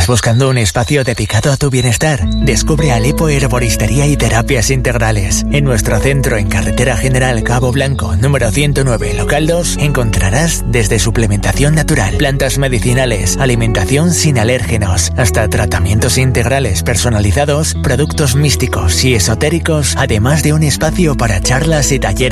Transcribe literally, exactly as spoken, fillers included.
¿Estás buscando un espacio dedicado a tu bienestar? Descubre Alepo Herboristería y Terapias Integrales. En nuestro centro en Carretera General Cabo Blanco, número ciento nueve, local dos, encontrarás desde suplementación natural, plantas medicinales, alimentación sin alérgenos, hasta tratamientos integrales personalizados, productos místicos y esotéricos, además de un espacio para charlas y talleres